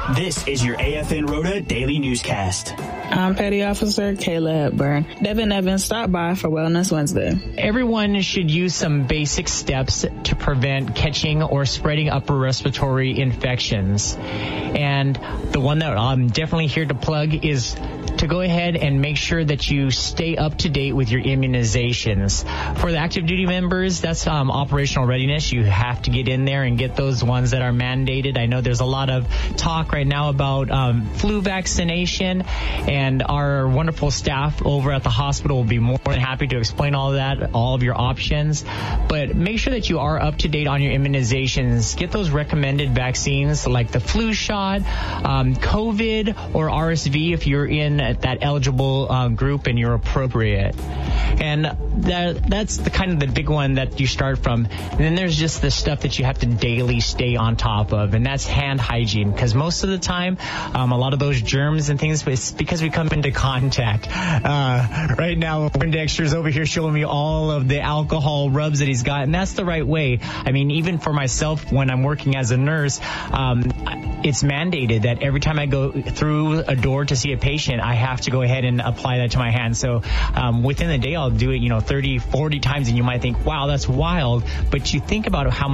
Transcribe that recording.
This is your AFN Rota Daily Newscast. I'm Petty Officer Kayla Hepburn. Devin Evans stopped by for Wellness Wednesday. Everyone should use some basic steps to prevent catching or spreading upper respiratory infections. And the one that I'm definitely here to plug is to go ahead and make sure that you stay up to date with your immunizations. For the active duty members, that's operational readiness. You have to get in there and get those ones that are mandated. I know there's a lot of talk right now about flu vaccination, and our wonderful staff over at the hospital will be more than happy to explain all of that, all of your options. But make sure that you are up to date on your immunizations. Get those recommended vaccines like the flu shot, COVID, or RSV if you're in that eligible group and you're appropriate. And that's the kind of the big one that you start from. And then there's just the stuff that you have to daily stay on top of, and that's hand hygiene. Because most of the time, a lot of those germs and things, it's because we come into contact. Right now, Dexter's over here showing me all of the alcohol rubs that he's got, and that's the right way. I mean, even for myself, when I'm working as a nurse, it's mandated that every time I go through a door to see a patient, I have to go ahead and apply that to my hand. So within the day, I'll do it, 30, 40 times, and you might think, wow, that's wild. But you think about how